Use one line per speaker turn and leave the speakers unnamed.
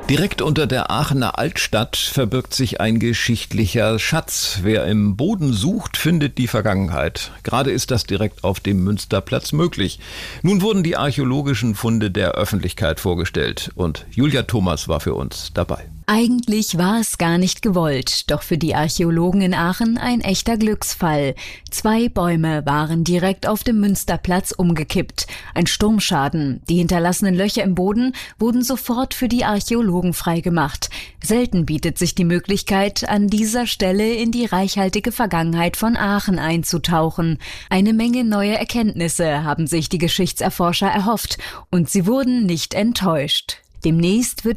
Direkt unter der Aachener Altstadt verbirgt sich ein geschichtlicher Schatz. Wer im Boden sucht, findet die Vergangenheit. Gerade ist das direkt auf dem Münsterplatz möglich. Nun wurden die archäologischen Funde der Öffentlichkeit vorgestellt und Julia Thomas war für uns dabei.
Eigentlich war es gar nicht gewollt, doch für die Archäologen in Aachen ein echter Glücksfall. 2 Bäume waren direkt auf dem Münsterplatz umgekippt. Ein Sturmschaden. Die hinterlassenen Löcher im Boden wurden sofort für die Archäologen freigemacht. Selten bietet sich die Möglichkeit, an dieser Stelle in die reichhaltige Vergangenheit von Aachen einzutauchen. Eine Menge neuer Erkenntnisse haben sich die Geschichtserforscher erhofft und sie wurden nicht enttäuscht. Demnächst wird